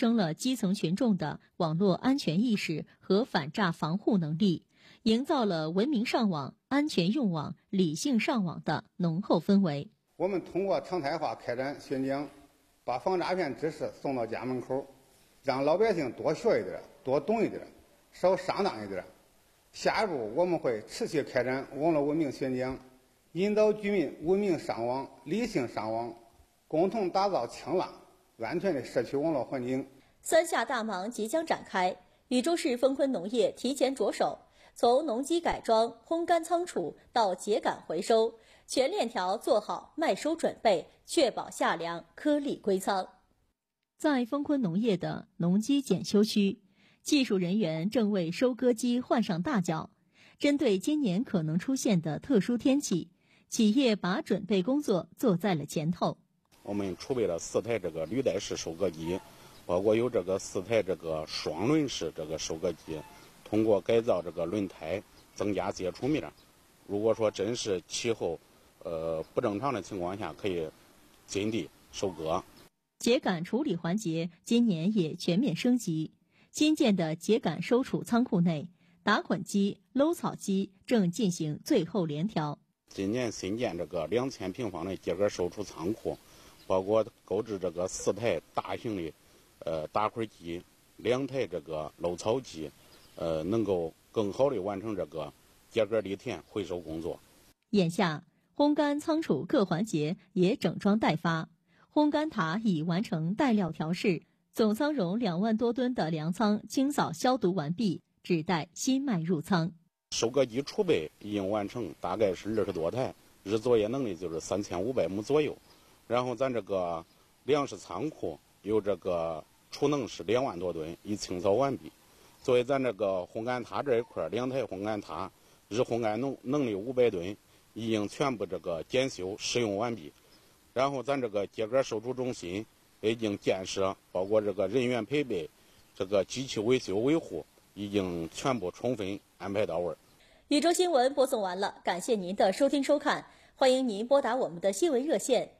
升了基层群众的网络安全意识和反诈防护能力，营造了文明上网、安全用网、理性上网的浓厚氛围。 我们通过常态化开展宣讲，把防诈骗知识送到家门口，让老百姓多学一点、多懂一点、少上当一点。下一步我们会持续开展网络文明宣讲，引导居民文明上网、理性上网，共同打造清朗、安全的社区网络环境。 三下大忙即将展开，禹州市丰昆农业提前着手，从农机改装、烘干仓储到秸秆回收，全链条做好卖收准备，确保夏粮颗粒归仓。 在丰昆农业的农机检修区，技术人员正为收割机换上大脚。针对今年可能出现的特殊天气，企业把准备工作做在了前头。 我们储备了4台这个履带式收割机，包括有这个4台这个双轮式这个收割机，通过改造这个轮胎，增加接触面。如果说真是气候不正常的情况下，可以进地收割。 秸秆处理环节今年也全面升级。新建的秸秆收储仓库内，打捆机、搂草机正进行最后联调。 今年新建这个2000平方的秸秆收储仓库，包括购置这个4台大型的打捆机、2台这个搂草机，能够更好的完成这个秸秆犁田回收工作。 眼下，烘干仓储各环节也整装待发，烘干塔已完成带料调试。总仓容2万多吨的粮仓清扫消毒完毕，只待新麦入仓。 收割机储备已经完成，大概是20多台，日作业能力就是3500亩左右。然后咱这个粮食仓库有这个储能是2万多吨，已清扫完毕。作为咱这个烘干塔这一块，2台烘干塔日烘干能力500吨，已经全部这个检修使用完毕。然后咱这个秸秆收储中心已经建设，包括这个人员配备、这个机器维修维护，已经全部充分安排到位。 禹州新闻播送完了，感谢您的收听收看，欢迎您拨打我们的新闻热线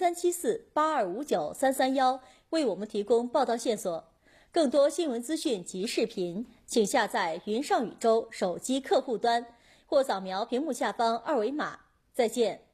03748259-331，为我们提供报道线索。更多新闻资讯及视频，请下载云上禹州手机客户端或扫描屏幕下方2维码。再见。